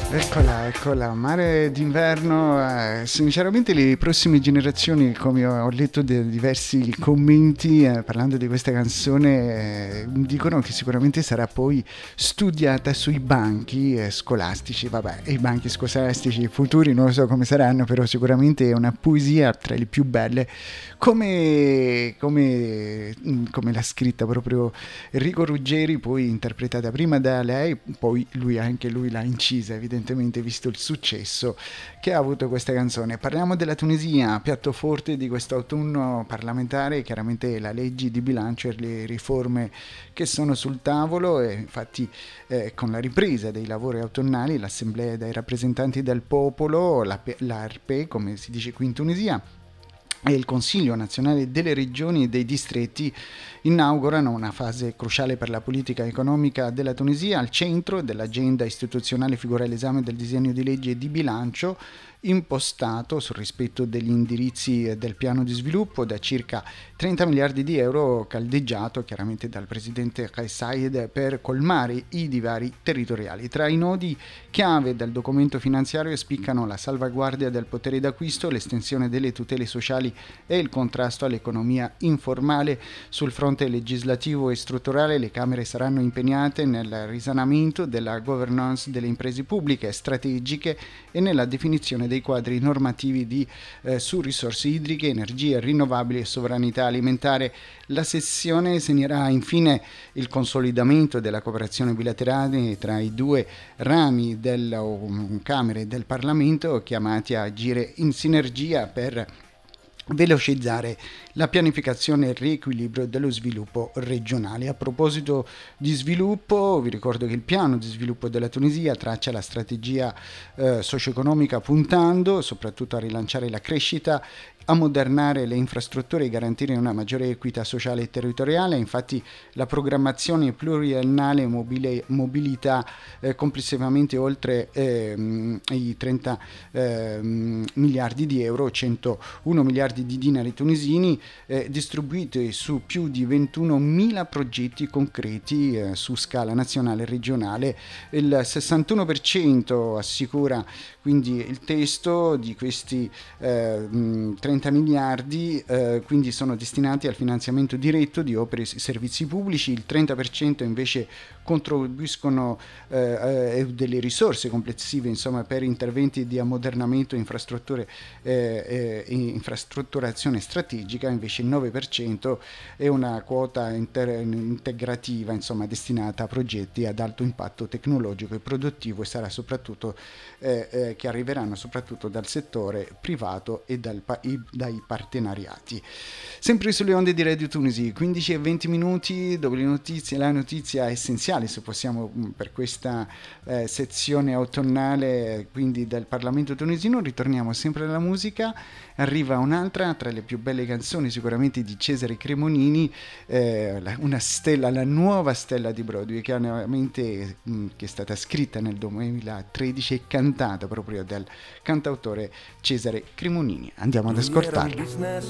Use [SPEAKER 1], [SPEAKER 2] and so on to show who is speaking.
[SPEAKER 1] Eccola, eccola, mare d'inverno. Sinceramente le prossime generazioni, come ho letto diversi commenti parlando di questa canzone, dicono che sicuramente sarà poi studiata sui banchi scolastici. Vabbè, i banchi scolastici futuri non so come saranno, però sicuramente è una poesia tra le più belle, come l'ha scritta proprio Enrico Ruggeri, poi interpretata prima da lei, poi anche lui l'ha incisa, evidentemente visto il successo che ha avuto questa canzone. Parliamo della Tunisia, piatto forte di questo autunno parlamentare, chiaramente la legge di bilancio e le riforme che sono sul tavolo, e infatti con la ripresa dei lavori autunnali l'Assemblea dei rappresentanti del popolo, l'ARPE come si dice qui in Tunisia, e il Consiglio nazionale delle regioni e dei distretti inaugurano una fase cruciale per la politica economica della Tunisia. Al centro dell'agenda istituzionale figura l'esame del disegno di legge di bilancio impostato sul rispetto degli indirizzi del piano di sviluppo da circa 30 miliardi di euro, caldeggiato chiaramente dal presidente Kais Saied per colmare i divari territoriali. Tra i nodi chiave del documento finanziario spiccano la salvaguardia del potere d'acquisto, l'estensione delle tutele sociali e il contrasto all'economia informale. Sul fronte legislativo e strutturale le Camere saranno impegnate nel risanamento della governance delle imprese pubbliche strategiche e nella definizione dei quadri normativi su risorse idriche, energie rinnovabili e sovranità alimentare. La sessione segnerà infine il consolidamento della cooperazione bilaterale tra i due rami delle Camere del Parlamento, chiamati a agire in sinergia per velocizzare la pianificazione e il riequilibrio dello sviluppo regionale. A proposito di sviluppo, vi ricordo che il piano di sviluppo della Tunisia traccia la strategia socio-economica puntando soprattutto a rilanciare la crescita, ammodernare le infrastrutture e garantire una maggiore equità sociale e territoriale. Infatti la programmazione pluriennale mobilità complessivamente oltre i 30 miliardi di euro, 101 miliardi di dinari tunisini, distribuiti su più di 21.000 progetti concreti su scala nazionale e regionale. Il 61% assicura quindi il testo di questi 30 miliardi, quindi sono destinati al finanziamento diretto di opere e servizi pubblici. Il 30% invece contribuiscono delle risorse complessive, insomma, per interventi di ammodernamento, infrastrutture e infrastrutturazione strategica. Invece il 9% è una quota integrativa, insomma, destinata a progetti ad alto impatto tecnologico e produttivo, e sarà soprattutto che arriveranno soprattutto dal settore privato e dai partenariati. Sempre sulle onde di Radio Tunisi, 15 e 20 minuti dopo le notizie, la notizia essenziale, se possiamo, per questa sezione autunnale quindi del Parlamento tunisino. Ritorniamo sempre alla musica. Arriva un'altra tra le più belle canzoni sicuramente di Cesare Cremonini, una stella, la nuova stella di Broadway, che è stata scritta nel 2013 e cantata proprio dal cantautore Cesare Cremonini. Andiamo ad ascoltarla.